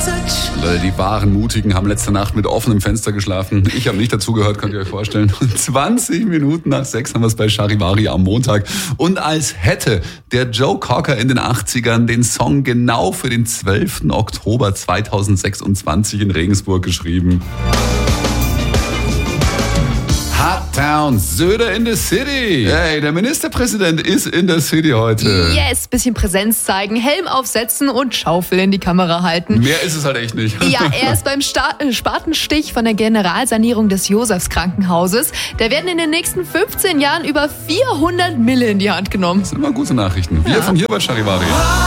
Leute, die wahren Mutigen haben letzte Nacht mit offenem Fenster geschlafen. Ich habe nicht dazugehört, könnt ihr euch vorstellen. Und 20 Minuten nach 6 haben wir es bei Charivari am Montag. Und als hätte der Joe Cocker in den 80ern den Song genau für den 12. Oktober 2026 in Regensburg geschrieben. Hot Town, Söder in the City. Hey, der Ministerpräsident ist in der City heute. Yes, bisschen Präsenz zeigen, Helm aufsetzen und Schaufel in die Kamera halten. Mehr ist es halt echt nicht. Ja, er ist beim Spatenstich von der Generalsanierung des Josefs-Krankenhauses. Da werden in den nächsten 15 Jahren über 400 Mille in die Hand genommen. Das sind immer gute Nachrichten. Wir von hier bei Charivari.